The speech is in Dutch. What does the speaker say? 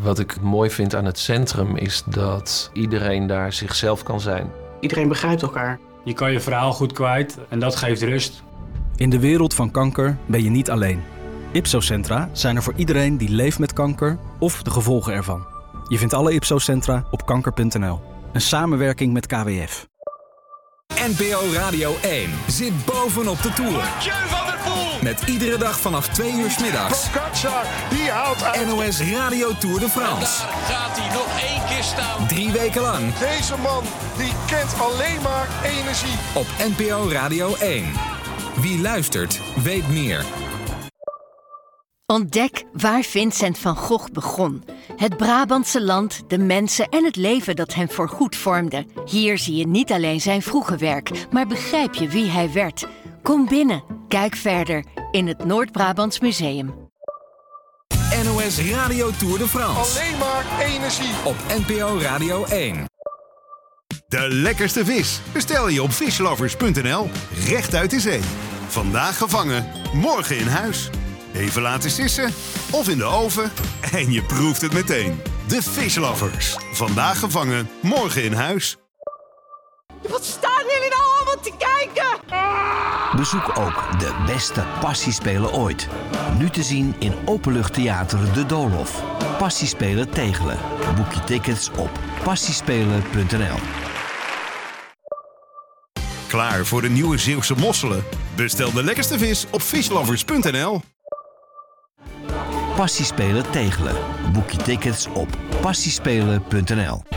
Wat ik mooi vind aan het centrum is dat iedereen daar zichzelf kan zijn. Iedereen begrijpt elkaar. Je kan je verhaal goed kwijt en dat geeft rust. In de wereld van kanker ben je niet alleen. Ipso-centra zijn er voor iedereen die leeft met kanker of de gevolgen ervan. Je vindt alle Ipso-centra op kanker.nl. Een samenwerking met KWF. NPO Radio 1 zit bovenop de Tour. Met iedere dag vanaf 2 uur 's middags. Die haalt uit. NOS Radio Tour de France. Daar gaat hij nog 1 keer staan. 3 weken lang. Deze man die kent alleen maar energie. Op NPO Radio 1. Wie luistert, weet meer. Ontdek waar Vincent van Gogh begon. Het Brabantse land, de mensen en het leven dat hem voorgoed vormde. Hier zie je niet alleen zijn vroege werk, maar begrijp je wie hij werd. Kom binnen, kijk verder in het Noord-Brabants Museum. NOS Radio Tour de France. Alleen maar energie. Op NPO Radio 1. De lekkerste vis bestel je op fishlovers.nl. Rechtuit de zee. Vandaag gevangen, morgen in huis. Even laten sissen of in de oven en je proeft het meteen. De Fishlovers. Vandaag gevangen, morgen in huis. Wat staan jullie nou allemaal te kijken? Bezoek ook de beste passiespelen ooit. Nu te zien in Openluchttheater De Doolhof. Passiespelen Tegelen. Boek je tickets op passiespelen.nl. Klaar voor de nieuwe Zeeuwse mosselen? Bestel de lekkerste vis op fishlovers.nl. Passiespelen Tegelen. Boek je tickets op passiespelen.nl.